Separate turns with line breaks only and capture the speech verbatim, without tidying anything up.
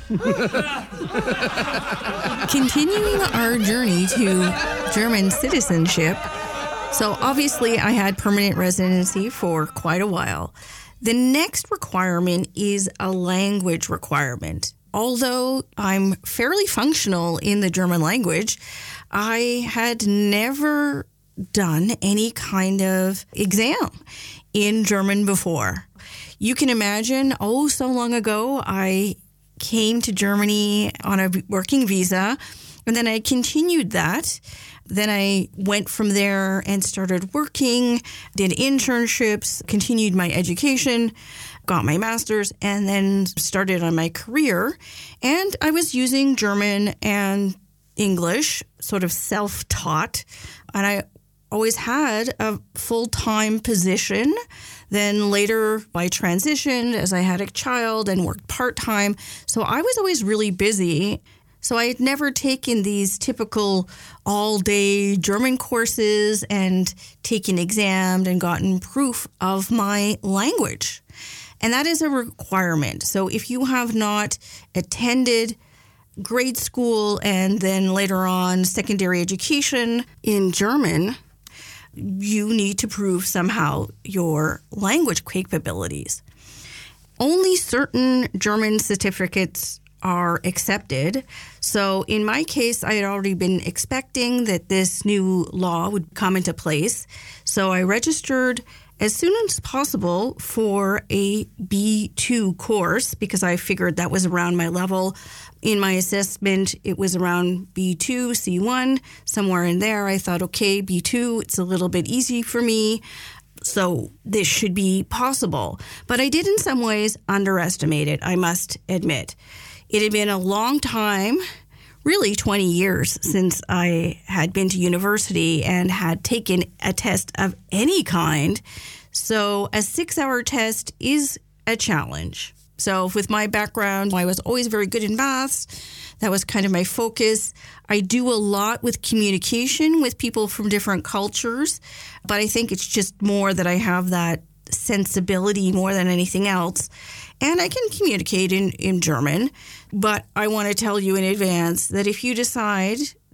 Continuing our journey to German citizenship, so obviously I had permanent residency for quite a while. The next requirement is a language requirement. Although I'm fairly functional in the German language, I had never done any kind of exam in German before. You can imagine, oh, so long ago, I came to Germany on a working visa, and then I continued that. Then I went from there and started working, did internships, continued my education, got my master's, and then started on my career. And I was using German and English, sort of self-taught, and I always had a full-time position. Then later I transitioned as I had a child and worked part-time. So I was always really busy. So I had never taken these typical all-day German courses and taken exams and gotten proof of my language. And that is a requirement. So if you have not attended grade school and then later on secondary education in German, you need to prove somehow your language capabilities. Only certain German certificates are accepted. So in my case, I had already been expecting that this new law would come into place. So I registered as soon as possible for a B two course because I figured that was around my level. In my assessment, it was around B two, C one, somewhere in there. I thought, okay, B two, it's a little bit easy for me. So this should be possible. But I did in some ways underestimate it, I must admit. It had been a long time, really twenty years, since I had been to university and had taken a test of any kind. So a six-hour test is a challenge. So with my background, I was always very good in maths. That was kind of my focus. I do a lot with communication with people from different cultures, but I think it's just more that I have that sensibility more than anything else. And I can communicate in, in German, but I want to tell you in advance that if you decide